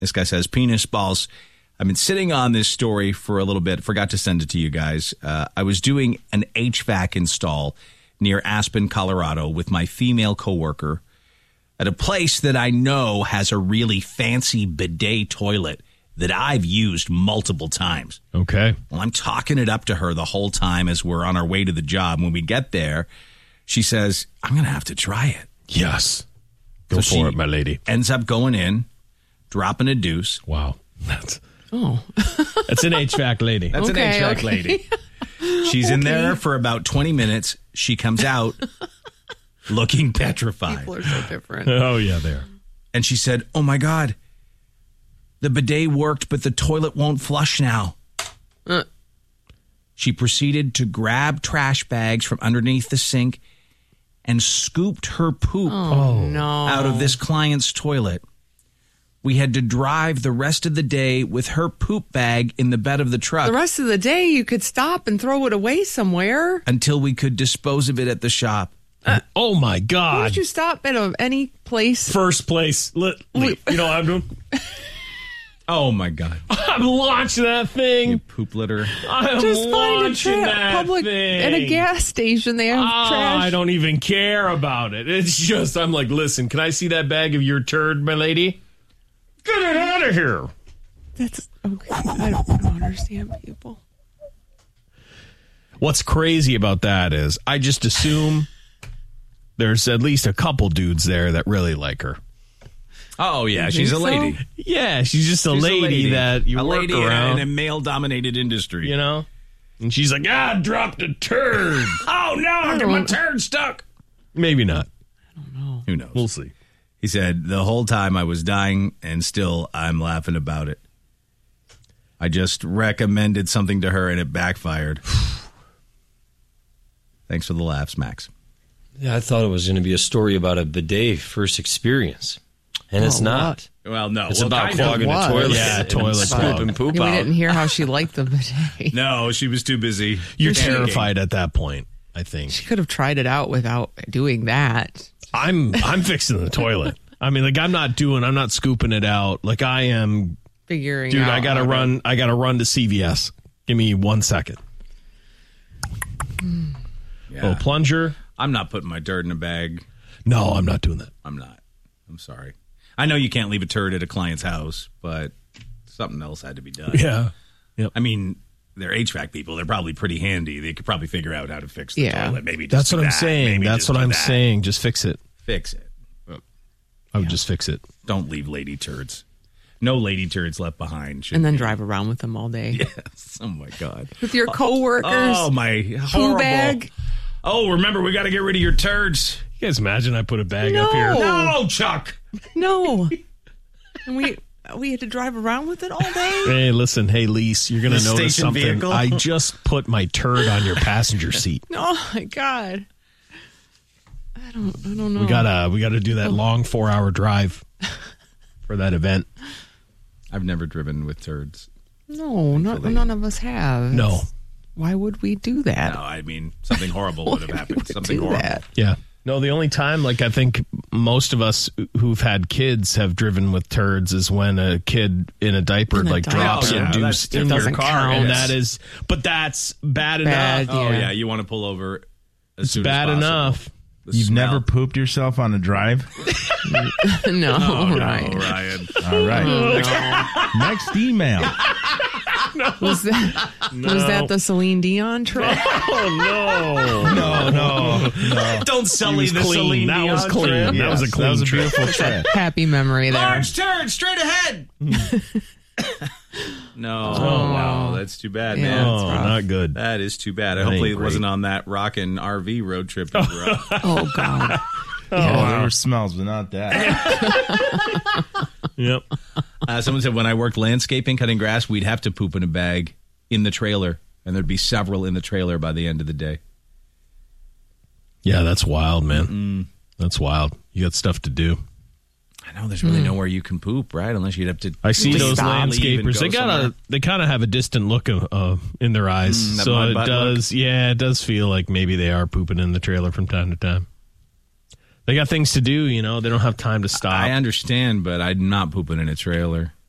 This guy says, penis balls. I've been sitting on this story for a little bit. Forgot to send it to you guys. I was doing an HVAC install near Aspen, Colorado with my female coworker at a place that I know has a really fancy bidet toilet that I've used multiple times. Okay. Well, I'm talking it up to her the whole time as we're on our way to the job. When we get there, she says, I'm going to have to try it. Yes. Go So for it, my lady. Ends up going in, dropping a deuce. Wow. That's an HVAC lady. That's an HVAC lady. She's in there for about 20 minutes. She comes out looking petrified. People are so different. Oh, yeah, there. And she said, oh, my God, the bidet worked, but the toilet won't flush now. She proceeded to grab trash bags from underneath the sink and scooped her poop out of this client's toilet. We had to drive the rest of the day with her poop bag in the bed of the truck. The rest of the day, you could stop and throw it away somewhere. Until we could dispose of it at the shop. Oh, my Why God. don't you stop at any place? First place. You know what I'm doing? Oh, my God. I'm launching that thing. You poop litter. I'm Just find launching that public thing. at a gas station. They have trash. I don't even care about it. It's just, I'm like, listen, can I see that bag of your turd, my lady? Get it out of here. That's okay. I don't understand people. What's crazy about that is I just assume there's at least a couple dudes there that really like her. Oh, yeah. She's a lady. Yeah, she's just a lady that you work around. In a male-dominated industry. You know? And she's like, I dropped a turd. Oh, no, I get my turd stuck. Maybe not. I don't know. Who knows? We'll see. He said, the whole time I was dying, and still I'm laughing about it. I just recommended something to her, and it backfired. Thanks for the laughs, Max. Yeah, I thought it was going to be a story about a bidet first experience. And it's not. Well, no. It's about clogging a toilet. Yeah, toilet clog. And poop We out. didn't hear how she liked the bidet. No, she was too busy. You're panicking. terrified at that point, I think. She could have tried it out without doing that. I'm fixing the toilet. I mean, like, I'm not scooping it out. Like, I am. Figuring Dude, out. I gotta run to CVS. Give me 1 second. Yeah. Oh, plunger. I'm not putting my turd in a bag. No, I'm not doing that. I'm not. I'm sorry. I know you can't leave a turd at a client's house, but something else had to be done. Yeah. Yep. I mean, they're HVAC people. They're probably pretty handy. They could probably figure out how to fix the toilet. Maybe just That's do what I'm that. saying. Maybe That's just what do I'm that. saying. Just fix it. Fix it. I would just fix it. Don't leave lady turds. No lady turds left behind. And then drive around with them all day. Yes. Oh, my God. With your coworkers. Oh, my horrible. Poo bag. Oh, remember, we got to get rid of your turds. You guys imagine I put a bag No. up here? No, Chuck. No. And we had to drive around with it all day? Hey, listen. Hey, Lise, you're going The to notice station something. vehicle? I just put my turd on your passenger seat. Oh, my God. I don't know. We gotta do that long 4-hour drive for that event. I've never driven with turds. No, none of us have. No. Why would we do that? No, I mean, something horrible would have happened. Something do horrible. that? Yeah. No, the only time, like, I think most of us who've had kids have driven with turds is when a kid in a diaper, drops Oh, yeah, a deuce that in your doesn't car. count. And that is, but that's bad enough. Oh, Yeah. yeah. You want to pull over as It's soon bad as possible. enough. The You've smell. never pooped yourself on a drive? No, Oh, right. no, Ryan. All right. Next email. Was that the Celine Dion trip? Oh, No. Don't sully the Celine That Dion was trip. clean. That was a clean That was a trip. beautiful trip. Happy memory there. Large turd, straight ahead. No. Oh, wow. That's too bad, Yeah. man. Oh, not good. That is too bad. That Hopefully it ain't wasn't great. on that rockin' RV road trip you were on. Oh, God. Oh, there were smells, but not that. Yep. Someone said when I worked landscaping, cutting grass, we'd have to poop in a bag in the trailer, and there'd be several in the trailer by the end of the day. Yeah, that's wild, man. That's wild. You got stuff to do. I know there's really nowhere you can poop, right? Unless you'd have to. I see Just those stop. landscapers. They kind of have a distant look in their eyes. that So mud it butt does. Yeah, it does feel like maybe they are pooping in the trailer from time to time. They got things to do, you know. They don't have time to stop. I understand, but I'm not pooping in a trailer.